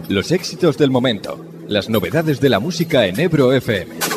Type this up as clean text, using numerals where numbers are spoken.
Los éxitos del momento, las novedades de la música en Ebro FM.